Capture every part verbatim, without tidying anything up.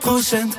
procent.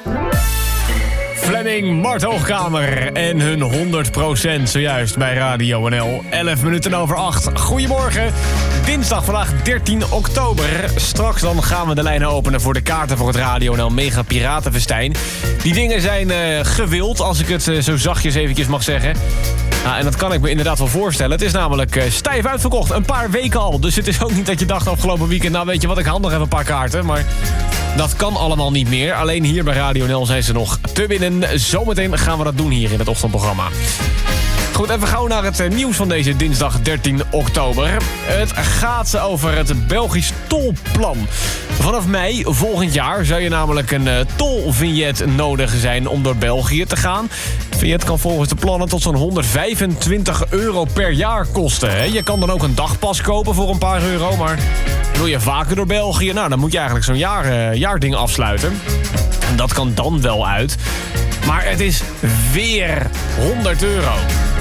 Fleming, Mart Hoogkamer en hun honderd procent zojuist bij Radio N L. elf minuten over acht. Goedemorgen. Dinsdag vandaag dertien oktober. Straks dan gaan we de lijnen openen voor de kaarten voor het Radio N L Mega Piratenfestijn. Die dingen zijn uh, gewild, als ik het uh, zo zachtjes eventjes mag zeggen. Nou, en dat kan ik me inderdaad wel voorstellen. Het is namelijk uh, stijf uitverkocht, een paar weken al. Dus het is ook niet dat je dacht afgelopen weekend... nou weet je wat, ik haal nog even een paar kaarten. Maar dat kan allemaal niet meer. Alleen hier bij Radio N L zijn ze nog te winnen. Zometeen gaan we dat doen hier in het ochtendprogramma. Goed, even gauw naar het nieuws van deze dinsdag dertien oktober. Het gaat over het Belgisch tolplan. Vanaf mei volgend jaar zou je namelijk een uh, tolvignet nodig zijn om door België te gaan. Het vignet kan volgens de plannen tot zo'n honderdvijfentwintig euro per jaar kosten. Hè? Je kan dan ook een dagpas kopen voor een paar euro, maar wil je vaker door België? Nou, dan moet je eigenlijk zo'n jaar, uh, jaarding afsluiten. En dat kan dan wel uit. Maar het is weer honderd euro.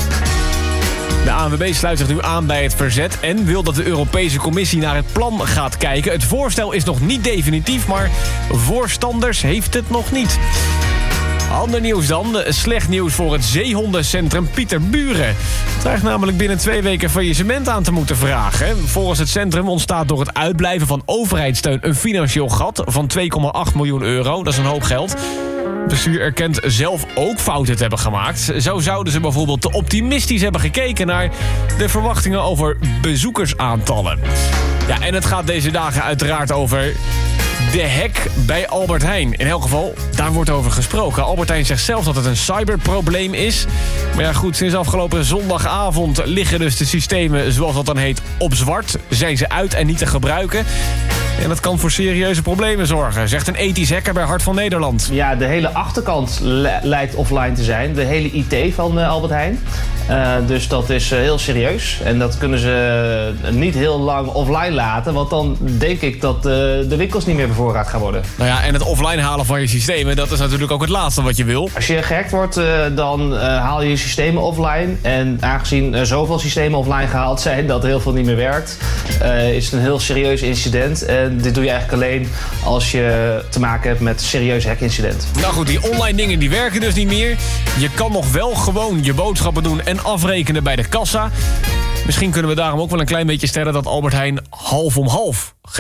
De A N W B sluit zich nu aan bij het verzet en wil dat de Europese Commissie naar het plan gaat kijken. Het voorstel is nog niet definitief, maar voorstanders heeft het nog niet. Ander nieuws dan. Slecht nieuws voor het zeehondencentrum Pieterburen. Het dreigt namelijk binnen twee weken faillissement aan te moeten vragen. Volgens het centrum ontstaat door het uitblijven van overheidssteun een financieel gat van twee komma acht miljoen euro. Dat is een hoop geld. Het bestuur erkent zelf ook fouten te hebben gemaakt. Zo zouden ze bijvoorbeeld te optimistisch hebben gekeken naar de verwachtingen over bezoekersaantallen. Ja, en het gaat deze dagen uiteraard over de hack bij Albert Heijn. In elk geval, daar wordt over gesproken. Albert Heijn zegt zelf dat het een cyberprobleem is. Maar ja goed, sinds afgelopen zondagavond liggen dus de systemen, zoals dat dan heet, op zwart. Zijn ze uit en niet te gebruiken. En dat kan voor serieuze problemen zorgen, zegt een ethisch hacker bij Hart van Nederland. Ja, de hele achterkant li- lijkt offline te zijn. De hele I T van uh, Albert Heijn. Uh, dus dat is uh, heel serieus. En dat kunnen ze uh, niet heel lang offline laten. Want dan denk ik dat uh, de winkels niet meer bevoorraad gaan worden. Nou ja, en het offline halen van je systemen, dat is natuurlijk ook het laatste wat je wil. Als je gehackt wordt, uh, dan uh, haal je je systemen offline. En aangezien er zoveel systemen offline gehaald zijn dat heel veel niet meer werkt, uh, is het een heel serieus incident. En dit doe je eigenlijk alleen als je te maken hebt met een serieus hackincident. Nou goed, die online dingen die werken dus niet meer. Je kan nog wel gewoon je boodschappen doen en afrekenen bij de kassa. Misschien kunnen we daarom ook wel een klein beetje stellen dat Albert Heijn half om half